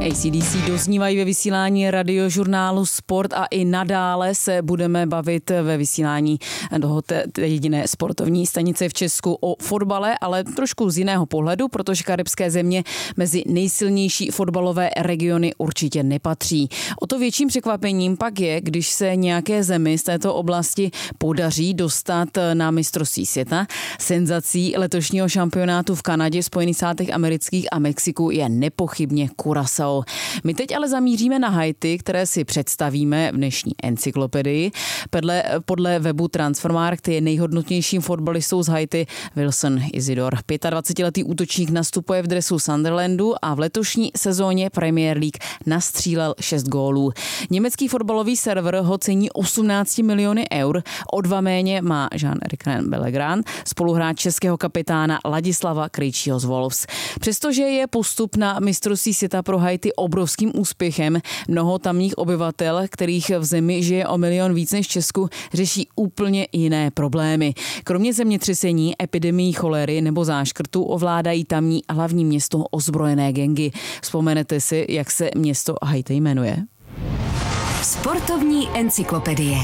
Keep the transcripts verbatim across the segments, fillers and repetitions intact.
A C D C doznívají ve vysílání radiožurnálu Sport a i nadále se budeme bavit ve vysílání do té jediné sportovní stanice v Česku o fotbale, ale trošku z jiného pohledu, protože karibské země mezi nejsilnější fotbalové regiony určitě nepatří. O to větším překvapením pak je, když se nějaké zemi z této oblasti podaří dostat na mistrovství světa. Senzací letošního šampionátu v Kanadě, Spojených státech amerických a Mexiku je nepochybně Curaçao. My teď ale zamíříme na Haiti, které si představíme v dnešní encyklopedii. Podle, podle webu Transfermarkt je nejhodnotnějším fotbalistou z Haiti Wilson Isidore. dvacetiletý útočník nastupuje v dresu Sunderlandu a v letošní sezóně Premier League nastřílel šest gólů. Německý fotbalový server ho cení osmnáct miliony eur. O dva méně má Jean-Éric Bellegrand, spoluhráč českého kapitána Ladislava Krejčího z Wolves. Přestože je postup na mistrovství světa pro Haiti obrovským úspěchem, mnoho tamních obyvatel, kterých v zemi žije o milion víc než v Česku, řeší úplně jiné problémy. Kromě zemětřesení, epidemií cholery nebo záškrtu ovládají tamní hlavní město ozbrojené gangy. Vzpomenete si, jak se město Haiti jmenuje? Sportovní encyklopedie.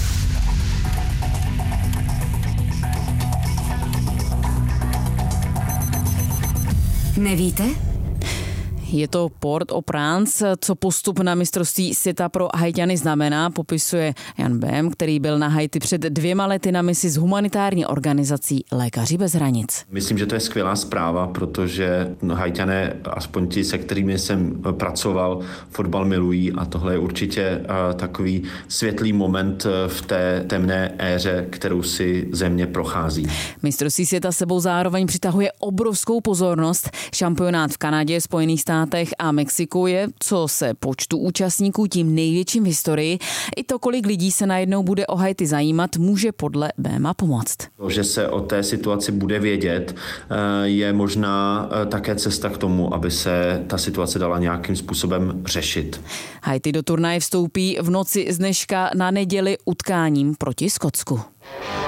Nevíte? Je to Port-au-Prince, co postup na mistrovství světa pro Haitiany znamená, popisuje Jan Bem, který byl na Haiti před dvěma lety na misi s humanitární organizací Lékaři bez hranic. Myslím, že to je skvělá zpráva, protože Haitiané, aspoň ti, se kterými jsem pracoval, fotbal milují a tohle je určitě takový světlý moment v té temné éře, kterou si země prochází. Mistrovství světa sebou zároveň přitahuje obrovskou pozornost. Šampionát v Kanadě, Spojených státech a Mexiku je, co se počtu účastníků, tím největším v historii. I to, kolik lidí se najednou bude o Haiti zajímat, může podle Béma pomoct. Že se o té situaci bude vědět, je možná také cesta k tomu, aby se ta situace dala nějakým způsobem řešit. Haiti do turnaje vstoupí v noci z dneška na neděli utkáním proti Skotsku.